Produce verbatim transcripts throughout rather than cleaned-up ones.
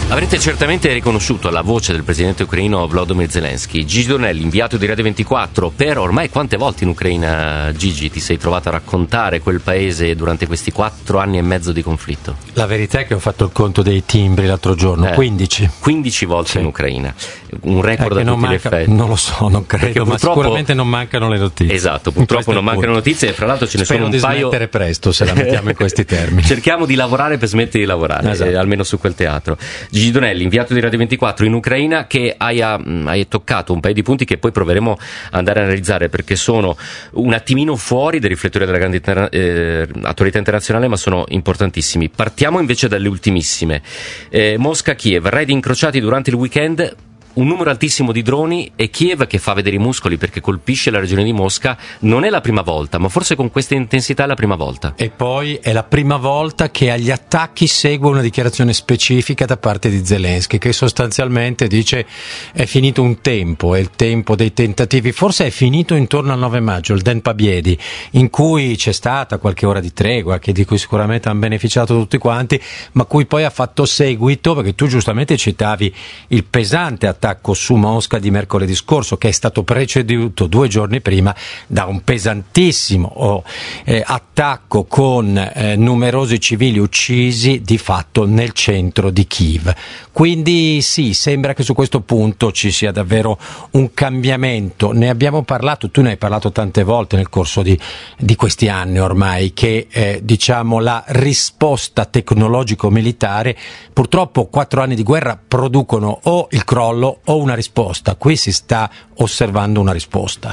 Avrete certamente riconosciuto la voce del presidente ucraino Volodymyr Zelensky. Gigi Donelli, inviato di Radio ventiquattro, per ormai quante volte in Ucraina, Gigi, ti sei trovato a raccontare quel paese durante questi quattro anni e mezzo di conflitto? La verità è che ho fatto il conto dei timbri l'altro giorno, eh, quindici. quindici volte sì. In Ucraina, un record eh, a tutti manca, gli effetti. Non lo so, non credo, ma sicuramente non mancano le notizie. Esatto, purtroppo non mancano notizie e fra l'altro ce ne Spero sono un di paio. Smettere presto, se la mettiamo in questi termini. Cerchiamo di lavorare per smettere di lavorare, esatto. eh, almeno su quel teatro. Gigi Donelli, inviato di Radio ventiquattro in Ucraina, che hai, hai toccato un paio di punti che poi proveremo ad andare a analizzare, perché sono un attimino fuori dai riflettori della grande interna- eh, attualità internazionale, ma sono importantissimi. Partiamo invece dalle ultimissime. eh, Mosca-Kiev, raid incrociati durante il weekend, un numero altissimo di droni e Kiev che fa vedere i muscoli perché colpisce la regione di Mosca. Non è la prima volta, ma forse con questa intensità è la prima volta. E poi è la prima volta che agli attacchi segue una dichiarazione specifica da parte di Zelensky, che sostanzialmente dice è finito un tempo, è il tempo dei tentativi, forse è finito intorno al nove maggio, il Den Pabiedi, in cui c'è stata qualche ora di tregua, che di cui sicuramente hanno beneficiato tutti quanti, ma cui poi ha fatto seguito, perché tu giustamente citavi il pesante attacco attacco su Mosca di mercoledì scorso, che è stato preceduto due giorni prima da un pesantissimo oh, eh, attacco con eh, numerosi civili uccisi di fatto nel centro di Kiev. Quindi sì, sembra che su questo punto ci sia davvero un cambiamento. Ne abbiamo parlato, tu ne hai parlato tante volte nel corso di, di questi anni ormai, che eh, diciamo la risposta tecnologico-militare, purtroppo quattro anni di guerra producono o il crollo o una risposta. Qui si sta osservando una risposta.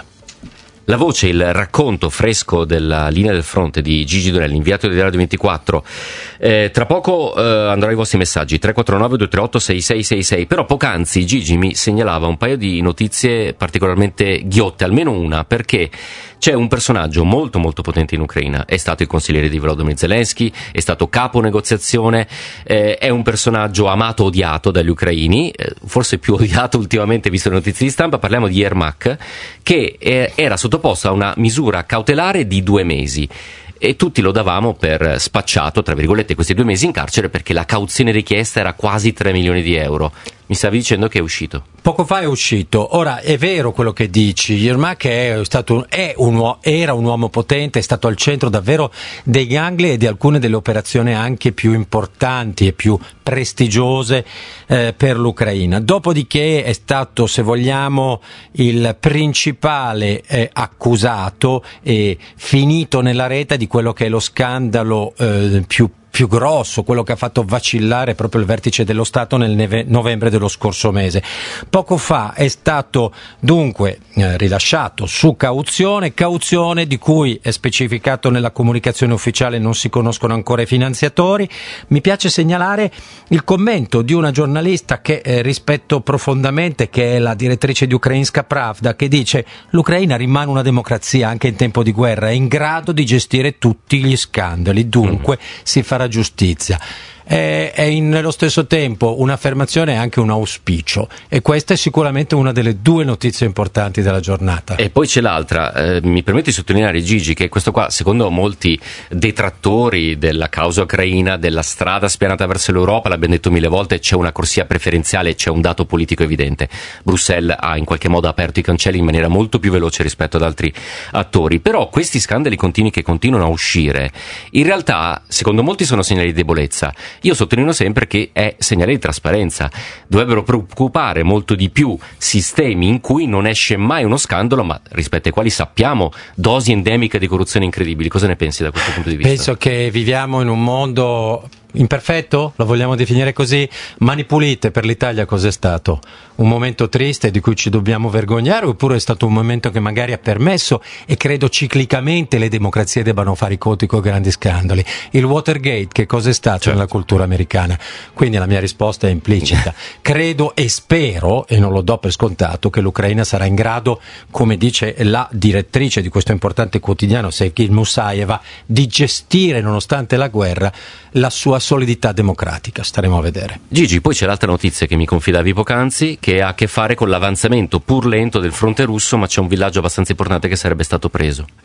La voce, il racconto fresco della linea del fronte di Gigi Donelli, inviato di Radio ventiquattro. Eh, tra poco eh, andrò ai vostri messaggi, tre quattro nove due tre otto sei sei sei sei, però poc'anzi Gigi mi segnalava un paio di notizie particolarmente ghiotte, almeno una, perché c'è un personaggio molto molto potente in Ucraina, è stato il consigliere di Volodymyr Zelensky, è stato capo negoziazione, eh, è un personaggio amato o odiato dagli ucraini, eh, forse più odiato ultimamente visto le notizie di stampa. Parliamo di Yermak, che eh, era sottoposto a una misura cautelare di due mesi. E tutti lo davamo per spacciato, tra virgolette, questi due mesi in carcere, perché la cauzione richiesta era quasi tre milioni di euro. Mi stavi dicendo che è uscito? Poco fa è uscito. Ora, è vero quello che dici, Yermak è stato, è un, era un uomo potente, è stato al centro davvero dei gangli e di alcune delle operazioni anche più importanti e più prestigiose eh, per l'Ucraina. Dopodiché è stato, se vogliamo, il principale eh, accusato e finito nella rete di quello che è lo scandalo eh, più più grosso, quello che ha fatto vacillare proprio il vertice dello Stato nel neve- novembre dello scorso mese. Poco fa è stato dunque eh, rilasciato su cauzione, cauzione di cui è specificato nella comunicazione ufficiale non si conoscono ancora i finanziatori. Mi piace segnalare il commento di una giornalista che eh, rispetto profondamente, che è la direttrice di Ukrainska Pravda, che dice: l'Ucraina rimane una democrazia anche in tempo di guerra, è in grado di gestire tutti gli scandali, dunque mm. si farà giustizia. È, è in, nello stesso tempo un'affermazione e anche un auspicio, e questa è sicuramente una delle due notizie importanti della giornata. E poi c'è l'altra, eh, mi permetti di sottolineare, Gigi, che questo qua, secondo molti detrattori della causa ucraina, della strada spianata verso l'Europa, l'abbiamo detto mille volte, c'è una corsia preferenziale, c'è un dato politico evidente. Bruxelles ha in qualche modo aperto i cancelli in maniera molto più veloce rispetto ad altri attori, però questi scandali continui che continuano a uscire, in realtà, secondo molti sono segnali di debolezza. Io sottolineo sempre che è segnale di trasparenza. Dovrebbero preoccupare molto di più sistemi in cui non esce mai uno scandalo, ma rispetto ai quali sappiamo dosi endemiche di corruzione incredibili. Cosa ne pensi da questo punto di vista? Penso che viviamo in un mondo imperfetto, lo vogliamo definire così. Mani pulite per l'Italia cos'è stato? Un momento triste di cui ci dobbiamo vergognare, oppure è stato un momento che magari ha permesso, e credo ciclicamente le democrazie debbano fare i conti con grandi scandali? Il Watergate che cos'è stato certo. nella cultura americana? Quindi la mia risposta è implicita. Credo e spero, e non lo do per scontato, che l'Ucraina sarà in grado, come dice la direttrice di questo importante quotidiano, Sevgil Musaeva, di gestire, nonostante la guerra, la sua solidità democratica. Staremo a vedere. Gigi, poi c'è l'altra notizia che mi confidavi poc'anzi, che ha a che fare con l'avanzamento pur lento del fronte russo, ma c'è un villaggio abbastanza importante che sarebbe stato preso.